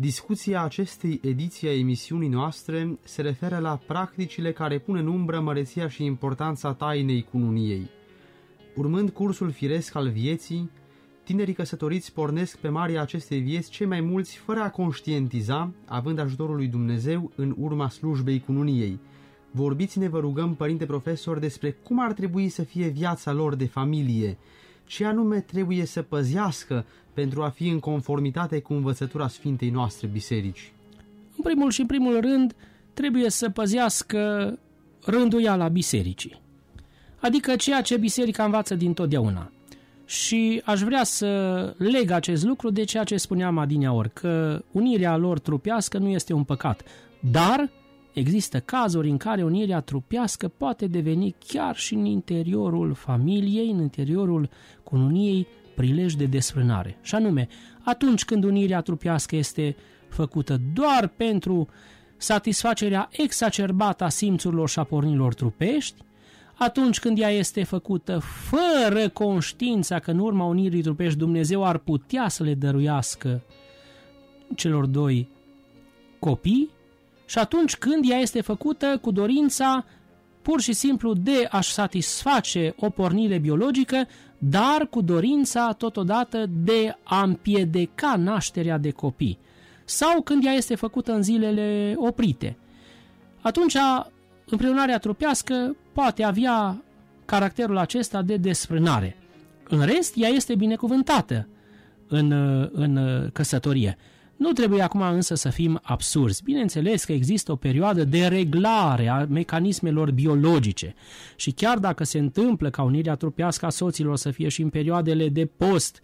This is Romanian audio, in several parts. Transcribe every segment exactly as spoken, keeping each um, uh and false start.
Discuția acestei ediții a emisiunii noastre se referă la practicile care pun în umbră măreția și importanța tainei cununiei. Urmând cursul firesc al vieții, tinerii căsătoriți pornesc pe marea acestei vieți cei mai mulți fără a conștientiza, având ajutorul lui Dumnezeu în urma slujbei cununiei. Vorbiți-ne, vă rugăm, părinte profesor, despre cum ar trebui să fie viața lor de familie, ce anume trebuie să păzească pentru a fi în conformitate cu învățătura Sfintei noastre biserici. În primul și în primul rând, trebuie să păzească rânduiala bisericii, adică ceea ce biserica învață dintotdeauna. Și aș vrea să leg acest lucru de ceea ce spuneam adineaori, că unirea lor trupească nu este un păcat, dar există cazuri în care unirea trupească poate deveni chiar și în interiorul familiei, în interiorul cununiei, prilej de desfrânare. Și anume, atunci când unirea trupească este făcută doar pentru satisfacerea exacerbată a simțurilor și a pornirilor trupești, atunci când ea este făcută fără conștiința că în urma unirii trupești Dumnezeu ar putea să le dăruiască celor doi copii, și atunci când ea este făcută cu dorința pur și simplu de a-și satisface o pornire biologică, dar cu dorința totodată de a împiedica nașterea de copii, sau când ea este făcută în zilele oprite. Atunci împreunarea trupească poate avea caracterul acesta de desfrânare. În rest, ea este binecuvântată în, în căsătorie. Nu trebuie acum însă să fim absurzi. Bineînțeles că există o perioadă de reglare a mecanismelor biologice și chiar dacă se întâmplă ca unirea trupească a soților să fie și în perioadele de post,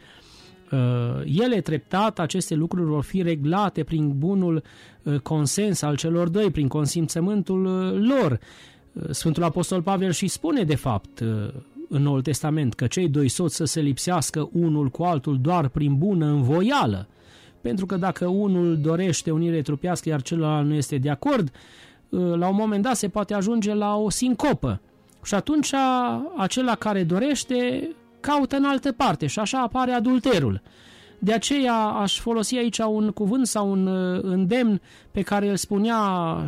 ele treptat, aceste lucruri vor fi reglate prin bunul consens al celor doi, prin consimțământul lor. Sfântul Apostol Pavel și spune de fapt în Noul Testament că cei doi soți să se lipsească unul cu altul doar prin bună învoială, pentru că dacă unul dorește unire trupească iar celălalt nu este de acord, la un moment dat se poate ajunge la o sincopă și atunci acela care dorește caută în altă parte și așa apare adulterul. De aceea aș folosi aici un cuvânt sau un îndemn pe care îl spunea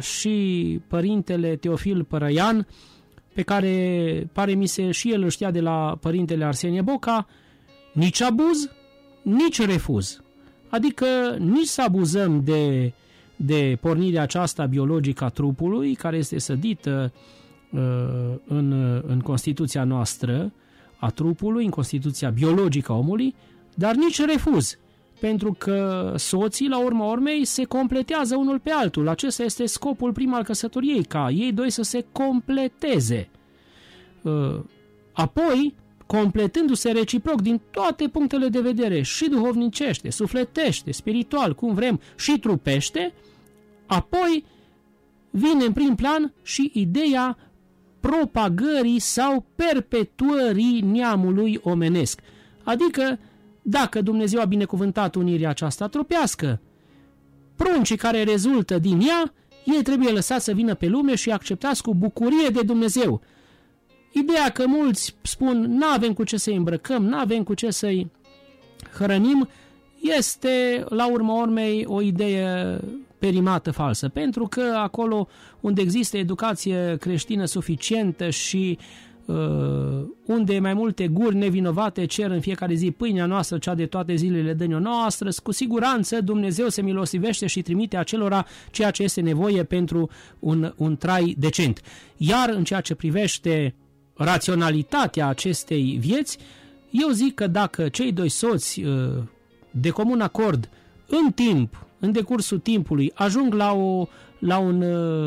și părintele Teofil Părăian, pe care pare mi se și el îl știa de la părintele Arsenie Boca: nici abuz, nici refuz. Adică nici să abuzăm de, de pornirea aceasta biologică a trupului, care este sădită uh, în, în Constituția noastră a trupului, în Constituția biologică a omului, dar nici refuz, pentru că soții, la urma urmei, se completează unul pe altul. Acesta este scopul prim al căsătoriei, ca ei doi să se completeze. Uh, apoi, completându-se reciproc din toate punctele de vedere, și duhovnicește, sufletește, spiritual, cum vrem, și trupește, apoi vine în prim plan și ideea propagării sau perpetuării neamului omenesc. Adică, dacă Dumnezeu a binecuvântat unirea aceasta trupească, pruncii care rezultă din ea, ei trebuie lăsați să vină pe lume și acceptați cu bucurie de Dumnezeu. Ideea că mulți spun n-avem cu ce să-i îmbrăcăm, n-avem cu ce să-i hrănim, este la urma urmei o idee perimată falsă, pentru că acolo unde există educație creștină suficientă și uh, unde mai multe guri nevinovate cer în fiecare zi pâinea noastră, cea de toate zilele dă-ne-o noastră, cu siguranță Dumnezeu se milostivește și trimite acelora ceea ce este nevoie pentru un, un trai decent. Iar în ceea ce privește raționalitatea acestei vieți, eu zic că dacă cei doi soți de comun acord în timp, în decursul timpului, ajung la, o, la un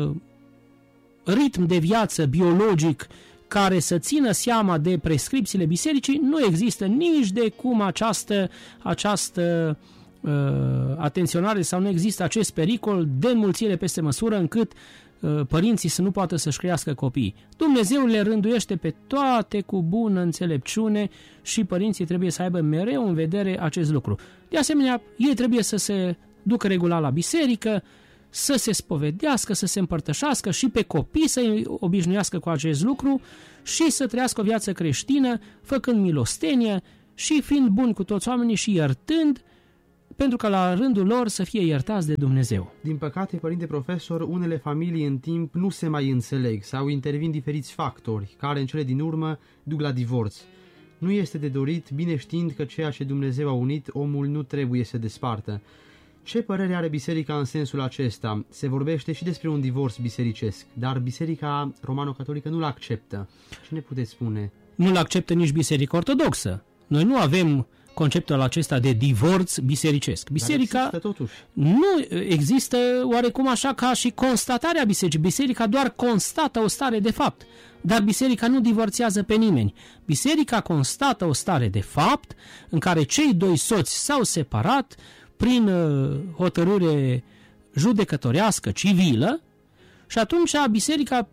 ritm de viață biologic care să țină seama de prescripțiile bisericii, nu există nici de cum această, această uh, atenționare sau nu există acest pericol de înmulțire peste măsură încât părinții să nu poată să-și crească copiii. Dumnezeu le rânduiește pe toate cu bună înțelepciune și părinții trebuie să aibă mereu în vedere acest lucru. De asemenea, ei trebuie să se ducă regulat la biserică, să se spovedească, să se împărtășească și pe copii să-i obișnuiască cu acest lucru și să trăiască o viață creștină, făcând milostenie și fiind buni cu toți oamenii și iertând pentru că la rândul lor să fie iertați de Dumnezeu. Din păcate, părinte profesor, unele familii în timp nu se mai înțeleg sau intervin diferiți factori, care în cele din urmă duc la divorț. Nu este de dorit, bine știind că ceea ce Dumnezeu a unit, omul nu trebuie să despartă. Ce părere are biserica în sensul acesta? Se vorbește și despre un divorț bisericesc, dar biserica romano-catolică nu-l acceptă. Ce ne puteți spune? Nu-l acceptă nici biserica ortodoxă. Noi nu avem conceptul acesta de divorț bisericesc. Biserica există, totuși. Nu există oarecum așa ca și constatarea bisericii. Biserica doar constată o stare de fapt, dar biserica nu divorțează pe nimeni. Biserica constată o stare de fapt în care cei doi soți s-au separat prin hotărâre judecătorească, civilă, și atunci biserica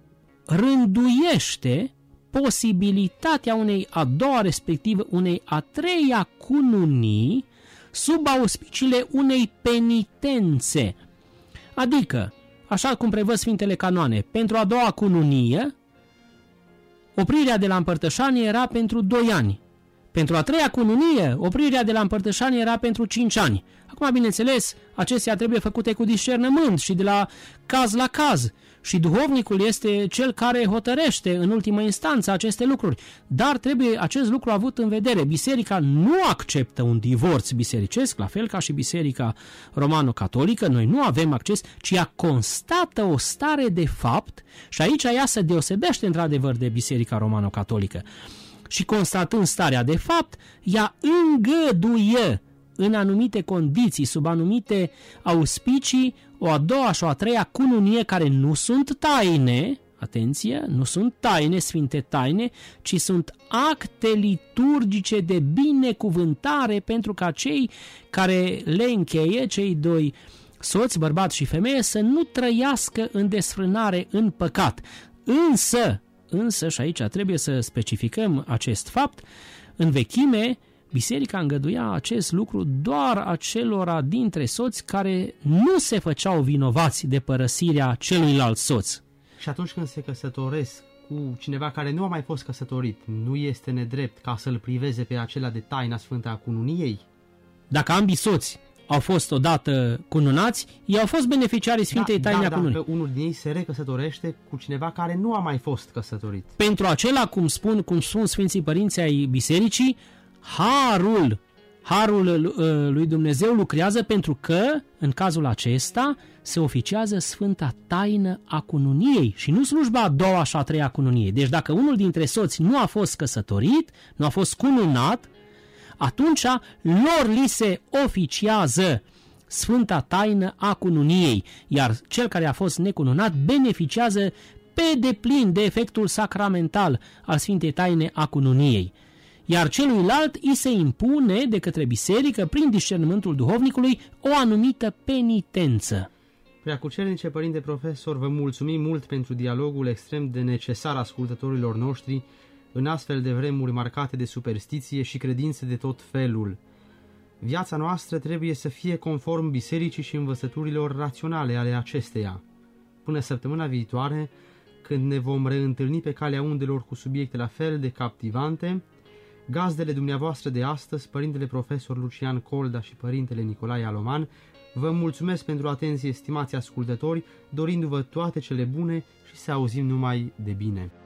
rânduiește posibilitatea unei a doua, respectiv unei a treia cununii sub auspiciile unei penitențe. Adică, așa cum prevăd Sfintele Canoane, pentru a doua cununie, oprirea de la împărtășanie era pentru doi ani. Pentru a treia cununie, oprirea de la împărtășanie era pentru cinci ani. Acum, bineînțeles, acestea trebuie făcute cu discernământ și de la caz la caz. Și duhovnicul este cel care hotărăște în ultimă instanță aceste lucruri. Dar trebuie acest lucru avut în vedere. Biserica nu acceptă un divorț bisericesc, la fel ca și biserica romano-catolică. Noi nu avem acces, ci ea constată o stare de fapt și aici ea se deosebește într-adevăr de biserica romano-catolică. Și constatând starea de fapt, ea îngăduie în anumite condiții, sub anumite auspicii, o a doua și o a treia cununie care nu sunt taine, atenție, nu sunt taine, sfinte taine, ci sunt acte liturgice de binecuvântare pentru ca cei care le încheie, cei doi soți, bărbat și femeie, să nu trăiască în desfrânare, în păcat. Însă, însă, și aici trebuie să specificăm acest fapt, în vechime, biserica îngăduia acest lucru doar acelora dintre soți care nu se făceau vinovați de părăsirea celuilalt soț. Și atunci când se căsătoresc cu cineva care nu a mai fost căsătorit, nu este nedrept ca să-l priveze pe acela de taina sfântă a cununiei? Dacă ambii soți au fost odată cununați, ei au fost beneficiarii Sfintei da, Taine a da, cununii. Dacă unul din ei se recăsătorește cu cineva care nu a mai fost căsătorit. Pentru acela, cum spun, cum spun Sfinții Părinții ai Bisericii, harul, harul lui Dumnezeu lucrează pentru că, în cazul acesta, se oficiază Sfânta Taină a cununiei și nu slujba a doua și a treia cununiei. Deci dacă unul dintre soți nu a fost căsătorit, nu a fost cununat, atunci lor li se oficiază Sfânta Taină a cununiei, iar cel care a fost necununat beneficiază pe deplin de efectul sacramental al Sfintei Taine a cununiei. Iar celuilalt îi se impune de către biserică, prin discernământul duhovnicului, o anumită penitență. Preacucernice părinte profesor, vă mulțumim mult pentru dialogul extrem de necesar ascultătorilor noștri în astfel de vremuri marcate de superstiție și credințe de tot felul. Viața noastră trebuie să fie conform bisericii și învățăturilor raționale ale acesteia. Până săptămâna viitoare, când ne vom reîntâlni pe calea undelor cu subiecte la fel de captivante, gazdele dumneavoastră de astăzi, părintele profesor Lucian Colda și părintele Nicolae Aloman, vă mulțumesc pentru atenție, stimați ascultători, dorindu-vă toate cele bune și să auzim numai de bine.